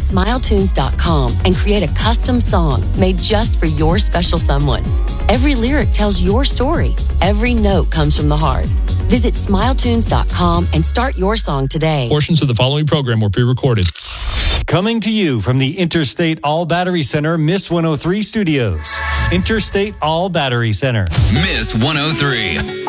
smiletunes.com and create a custom song made just for your special someone. Every lyric tells your story. Every note comes from the heart. Visit smiletunes.com and start your song today. Portions of the following program were pre-recorded. Coming to you from the Interstate All Battery Center, Miss 103 Studios. Interstate All Battery Center. Miss 103.